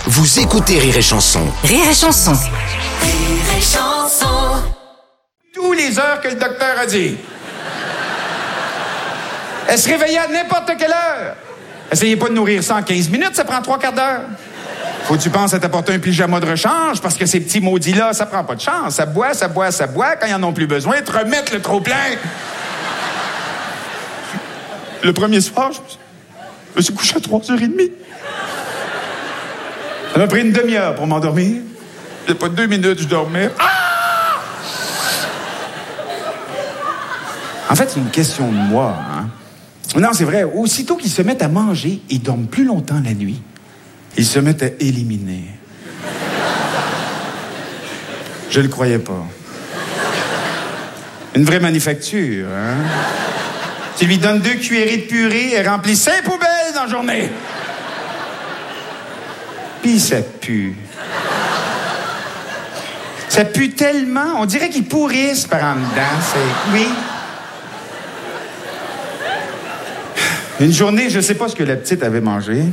Vous écoutez Rire et Chanson. Rire et Chanson. Rire et Chanson. Tous les heures que le docteur a dit. Elle se réveillait à n'importe quelle heure. Essayez pas de nourrir ça en 15 minutes, ça prend 3 quarts d'heure. Faut que tu penses à t'apporter un pyjama de rechange, parce que ces petits maudits-là, ça prend pas de chance. Ça boit. Quand ils en ont plus besoin, ils te remettent le trop-plein. Le premier soir, je me suis couché à 3h30. Ça m'a pris une demi-heure pour m'endormir. J'ai pas 2 minutes, je dormais. Ah! En fait, c'est une question de moi, hein? Non, c'est vrai. Aussitôt qu'ils se mettent à manger, ils dorment plus longtemps la nuit. Ils se mettent à éliminer. Je le croyais pas. Une vraie manufacture, hein? Tu lui donnes 2 cuillerées de purée, elle remplit 5 poubelles dans la journée. Puis ça pue. Ça pue tellement, on dirait qu'ils pourrissent par en dedans. Oui. Une journée, je sais pas ce que la petite avait mangé.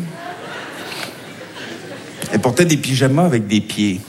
Elle portait des pyjamas avec des pieds.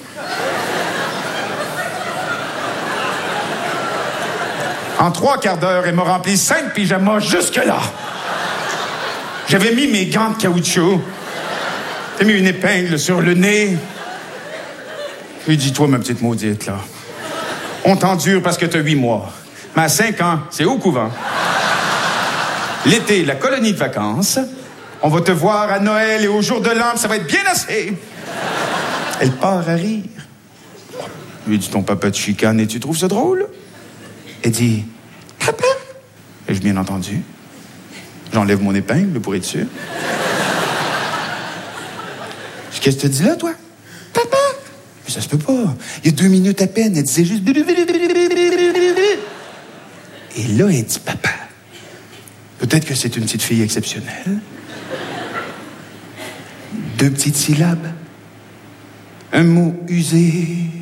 En 3 quarts d'heure, elle m'a rempli 5 pyjamas jusque-là. J'avais mis mes gants de caoutchouc. J'ai mis une épingle sur le nez. Puis dis-toi, ma petite maudite, là. On t'endure parce que t'as 8 mois. Mais à 5 ans, c'est au couvent. L'été, la colonie de vacances. On va te voir à Noël et au jour de l'an, ça va être bien assez. Elle part à rire. Je lui dis, ton papa te chicane et tu trouves ça drôle? Elle dit, papa? Ai-je bien entendu? J'enlève mon épingle pour être sûr. Je dis, qu'est-ce que tu dis là, toi? Papa? Mais ça se peut pas. Il y a 2 minutes à peine, elle disait juste... Et là, elle dit, papa. Peut-être que c'est une petite fille exceptionnelle. 2 petites syllabes. Un mot usé.